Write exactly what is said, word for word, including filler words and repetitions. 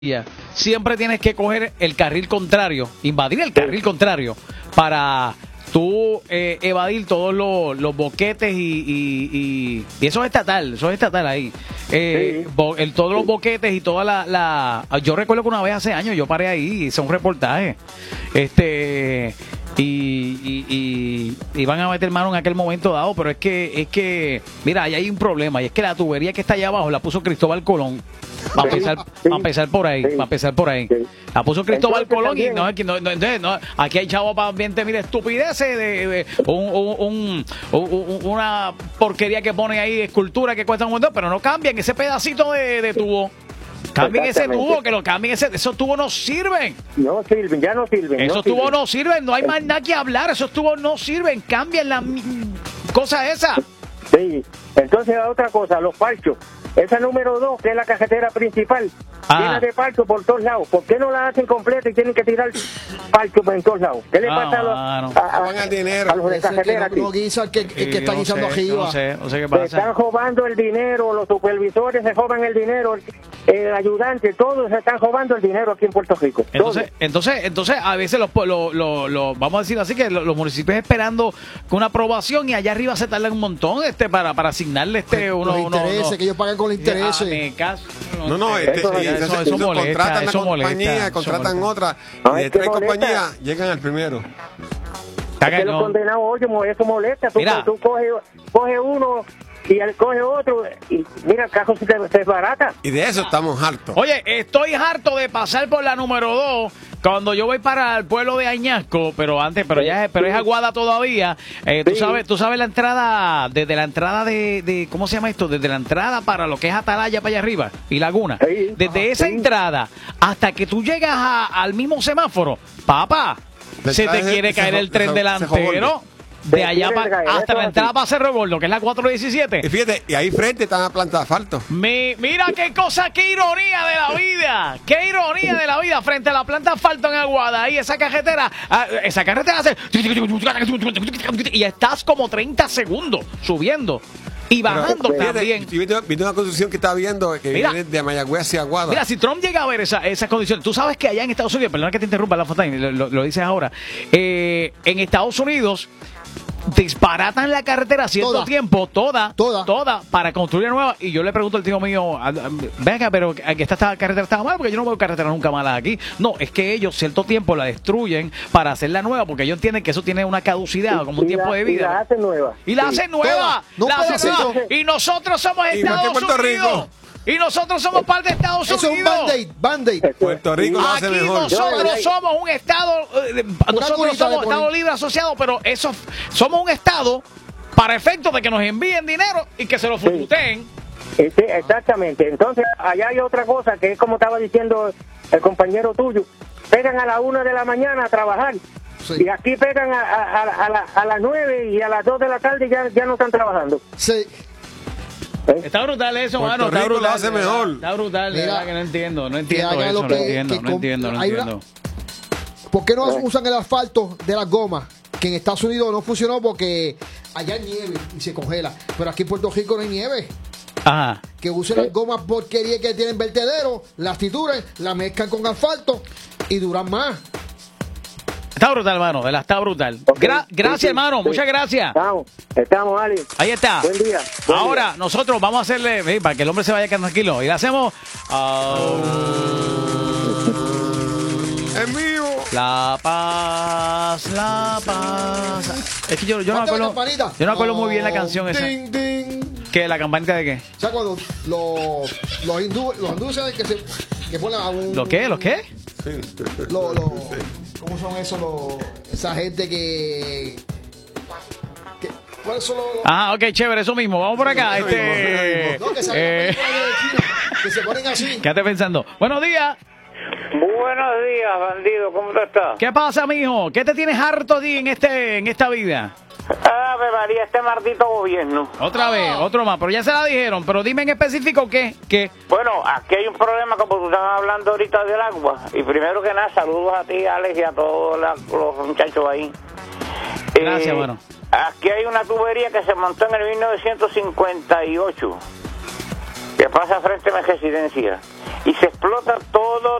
siempre tienes que coger el carril contrario, invadir el carril contrario para tú eh, evadir todos los, los boquetes y, y, y, y eso es estatal, eso es estatal ahí. Eh, sí. bo, el, todos los boquetes y toda la, la... Yo recuerdo que una vez hace años yo paré ahí y hice un reportaje. Este... Y, y, y, y van a meter mano en aquel momento dado, pero es que, es que, mira, ahí hay un problema, y es que la tubería que está allá abajo la puso Cristóbal Colón. Va a empezar, sí, va a empezar por ahí, sí, va a empezar por ahí. Sí. La puso Cristóbal Entonces, Colón también. y no, no, no, no, aquí hay chavos para ambiente, mire, estupideces de, de un, un, un, un, una porquería que pone ahí, escultura que cuesta un montón, pero no cambian ese pedacito de, de tubo. Cambien ese tubo, que lo cambien ese, esos tubos no sirven. No sirven, ya no sirven. Esos no tubos sirven. no sirven, no hay más nada que hablar, esos tubos no sirven, cambien la cosa esa. Sí, entonces otra cosa, los parchos. Esa número dos, que es la carretera principal, ah. llena de parchos por todos lados. ¿Por qué no la hacen completa y tienen que tirar parchos por todos lados? ¿Qué le ah, pasa a los, no. a, a, el dinero. a los de carretera? Que no, no guisa, que, que, que está guisando no sé, arriba. No sé, no sé qué pasa. Se están robando el dinero, los supervisores se roban el dinero, el ayudante, todos se están robando el dinero aquí en Puerto Rico. Entonces, entonces, entonces a veces los, los, los, los vamos a decir así que los, los municipios esperando con una aprobación y allá arriba se tardan un montón este para, para asignarle este uno, los intereses, uno, que ellos pagan con los intereses. Ah, caso, no, no, no este, eso, sí, eso, eso, eso eso molesta, contratan eso la compañía, molesta, contratan eso otra, no, y de tres compañías llegan al primero. Es que los condenados, oye, eso molesta. Tú, tú coges coge uno y él coge otro y mira, el cajo se, se barata. Y de eso estamos hartos. Oye, estoy harto de pasar por la número dos cuando yo voy para el pueblo de Añasco, pero antes, pero ya es, pero es Aguada todavía. Eh, tú sí. sabes, tú sabes la entrada, desde la entrada de, de, ¿cómo se llama esto? Desde la entrada para lo que es Atalaya para allá arriba y Laguna. Sí. Desde esa sí. entrada hasta que tú llegas a, al mismo semáforo, papá, de se te quiere caer el tren delantero. De allá para hasta la entrada para Cerro Gordo, que es la cuatro diecisiete. Y fíjate, y ahí frente están las plantas de asfalto. Mi, mira qué cosa, qué ironía de la vida. Qué ironía de la vida frente a la planta de asfalto en Aguada. Ahí esa carretera, esa carretera hace y estás como treinta segundos subiendo y bajando pero, pero, también. Yo vi, vi una construcción que estaba viendo que mira, viene de Mayagüez hacia Aguada. Mira, si Trump llega a ver esa, esas condiciones, tú sabes que allá en Estados Unidos, perdona que te interrumpa, la Fontaine, lo, lo, lo dices ahora, eh, en Estados Unidos disparatan la carretera cierto toda. tiempo, toda, toda, toda, para construir nueva. Y yo le pregunto al tío mío, venga, pero que esta, esta carretera estaba mal, porque yo no veo carretera nunca mala aquí. No, es que ellos cierto tiempo la destruyen para hacerla nueva, porque ellos entienden que eso tiene una caducidad, como un tiempo la, de vida. Y la hacen nueva. Y la hacen nueva. No la hacen nueva. ser. Y nosotros somos Estados Puerto Unidos. Rico. Y nosotros somos parte de Estados Eso Unidos. Eso es un band-aid, band-aid. Puerto Rico lo hace Aquí mejor. nosotros somos un estado, eh, nosotros somos Estado Libre Asociado, pero eso somos un estado para efectos de que nos envíen dinero y que se lo fruteen. Sí. Sí, exactamente. Entonces, allá hay otra cosa que es como estaba diciendo el compañero tuyo. Pegan a la una de la mañana a trabajar. Sí. Y aquí pegan a, a, a, a, la, a las nueve y a las dos de la tarde ya, ya no están trabajando. Sí. ¿Eh? Está brutal eso, mano. Está brutal. Lo hace mejor. Está brutal, de verdad que no entiendo. No entiendo que eso, que, no entiendo, que no entiendo, no entiendo. Una... ¿Por qué no usan el asfalto de las gomas? Que en Estados Unidos no funcionó porque allá hay nieve y se congela. Pero aquí en Puerto Rico no hay nieve. Ajá. Que usen las gomas porquería que tienen vertedero, las trituran, las mezclan con asfalto y duran más. Está brutal, hermano, de la está brutal. Okay. Gra gracias, sí, hermano, sí. Muchas gracias. Estamos, estamos, Ali. Ahí está. Buen día. Buen Ahora, día. nosotros vamos a hacerle, eh, para que el hombre se vaya tranquilo, y le hacemos... Uh, ¡En vivo! La paz, la paz. Es que yo, yo no me acuerdo, yo no me acuerdo muy bien la canción esa. Ding, ding. ¿Qué? ¿La campanita de qué? O sea, cuando los, los hindú, los hindúes que se que ponen a un... ¿Lo qué? ¿Lo qué? Lo, lo, ¿Cómo son esos? Lo, esa gente que... que ¿Cuáles son los...? Ah, ok, chévere, eso mismo. Vamos por acá. Eso este, mismo. No, que, eh, que se ponen así. Quédate pensando. Buenos días. Buenos días, bandido. ¿Cómo te estás? ¿Qué pasa, mijo? ¿Qué te tienes harto de en este en esta vida? Ave María, este maldito gobierno. Otra oh. vez, otro más, pero ya se la dijeron. Pero dime en específico qué, qué. Bueno, aquí hay un problema como tú estabas hablando ahorita del agua. Y primero que nada, saludos a ti, Alex, y a todos la, los muchachos ahí. Gracias, eh, bueno. Aquí hay una tubería que se montó en el mil novecientos cincuenta y ocho. Que pasa frente a mi residencia. y se explota todo,